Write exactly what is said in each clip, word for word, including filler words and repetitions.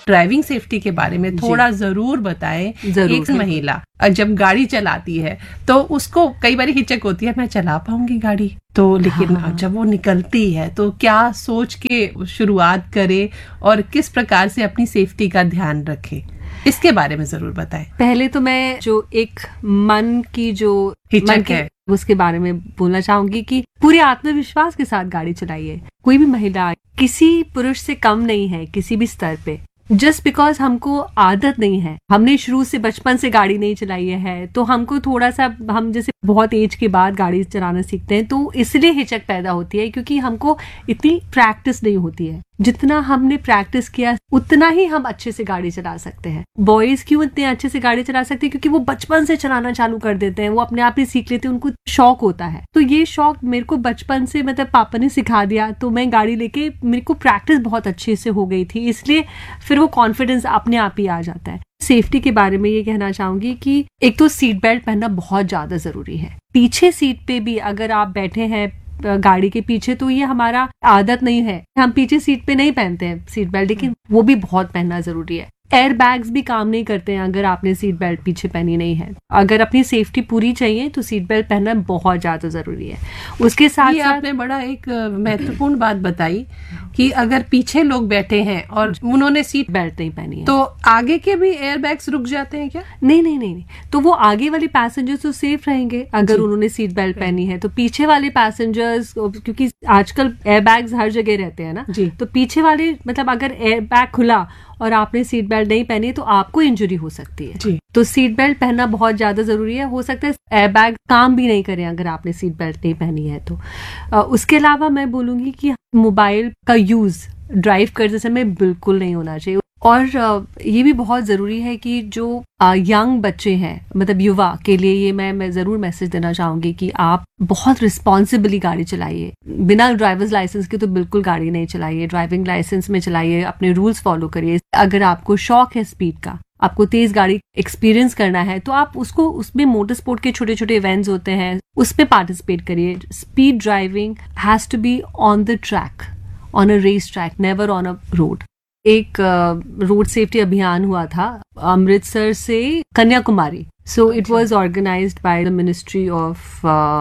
Driving safety के बारे में थोड़ा जरूर बताएं। एक महिला जब गाड़ी चलाती है तो उसको कई बार हिचक होती है, मैं चला पाऊंगी गाड़ी तो, लेकिन हाँ। जब वो निकलती है तो क्या सोच के शुरुआत करे और किस प्रकार से अपनी सेफ्टी का ध्यान रखे, इसके बारे में जरूर बताएं। पहले तो मैं जो एक मन की जो हिचक है उसके बारे में बोलना चाहूंगी कि पूरे आत्मविश्वास के साथ गाड़ी चलाइए। कोई भी महिला किसी पुरुष से कम नहीं है किसी भी स्तर पे। जस्ट बिकॉज हमको आदत नहीं है, हमने शुरू से बचपन से गाड़ी नहीं चलाई है, तो हमको थोड़ा सा, हम जैसे बहुत एज के बाद गाड़ी चलाना सीखते हैं तो इसलिए हिचक पैदा होती है क्योंकि हमको इतनी प्रैक्टिस नहीं होती है। जितना हमने प्रैक्टिस किया उतना ही हम अच्छे से गाड़ी चला सकते हैं। बॉयज क्यों इतने अच्छे से गाड़ी चला सकते हैं? क्योंकि वो बचपन से चलाना चालू कर देते हैं, वो अपने आप ही सीख लेते हैं, उनको शौक होता है। तो ये शौक मेरे को बचपन से मतलब पापा ने सिखा दिया, तो मैं गाड़ी लेके मेरे को प्रैक्टिस बहुत अच्छे से हो गई थी, इसलिए फिर वो कॉन्फिडेंस अपने आप ही आ जाता है। सेफ्टी के बारे में ये कहना चाहूंगी कि एक तो सीट बेल्ट पहनना बहुत ज्यादा जरूरी है। पीछे सीट पे भी अगर आप बैठे हैं गाड़ी के पीछे तो ये हमारा आदत नहीं है, हम पीछे सीट पे नहीं पहनते हैं सीट बेल्ट, लेकिन वो भी बहुत पहनना जरूरी है। एयर बैग्स भी काम नहीं करते हैं अगर आपने सीट बेल्ट पीछे पहनी नहीं है। अगर अपनी सेफ्टी पूरी चाहिए तो सीट बेल्ट पहनना बहुत ज्यादा जरूरी है। उसके साथ ये साथ आपने बड़ा एक महत्वपूर्ण बात बताई कि अगर पीछे लोग बैठे हैं और उन्होंने सीट बेल्ट नहीं पहनी है तो आगे के भी एयर बैग्स रुक जाते हैं क्या? नहीं नहीं नहीं, नहीं। तो वो आगे वाले पैसेंजर्स तो सेफ रहेंगे अगर उन्होंने सीट बेल्ट पहनी है, तो पीछे वाले पैसेंजर्स, क्योंकि आजकल एयर बैग्स हर जगह रहते हैं ना जी, तो पीछे वाले मतलब अगर एयर बैग खुला और आपने सीट बेल्ट नहीं पहनी तो आपको इंजरी हो सकती है जी। तो सीट बेल्ट पहनना बहुत ज्यादा जरूरी है। हो सकता है एयर बैग काम भी नहीं करे अगर आपने सीट बेल्ट नहीं पहनी है तो। आ, उसके अलावा मैं बोलूंगी कि मोबाइल का यूज ड्राइव करते समय बिल्कुल नहीं होना चाहिए। और ये भी बहुत जरूरी है कि जो यंग बच्चे हैं, मतलब युवा के लिए ये मैं मैं जरूर मैसेज देना चाहूंगी कि आप बहुत रिस्पॉन्सिबली गाड़ी चलाइए। बिना ड्राइवर्स लाइसेंस के तो बिल्कुल गाड़ी नहीं चलाइए, ड्राइविंग लाइसेंस में चलाइए, अपने रूल्स फॉलो करिए। अगर आपको शौक है स्पीड का, आपको तेज गाड़ी एक्सपीरियंस करना है तो आप उसको, उसमें मोटर स्पोर्ट के छोटे छोटे इवेंट्स होते हैं उसमें पार्टिसिपेट करिए। Speed driving has to be on the track, on a race track, never on a road. एक रोड सेफ्टी अभियान हुआ था अमृतसर से Kanyakumari. So it was organised by the ministry of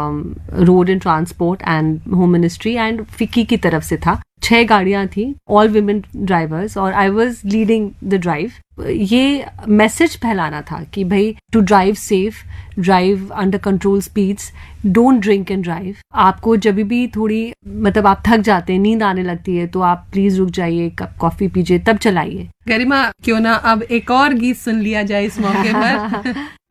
road and transport and home ministry and FICCI की तरफ से था। छह गाड़ियां थी, ऑल विमेन ड्राइवर्स, और I was leading the drive. ये मैसेज फैलाना था कि भाई to drive safe, drive under control speeds, don't drink and drive. आपको जब भी थोड़ी मतलब आप थक जाते हैं, नींद आने लगती है, तो आप प्लीज रुक जाइए, कप कॉफी पीजिए, तब चलाइए। गरिमा, क्यों ना अब एक और गीत सुन लिया जाए इस मौके पर।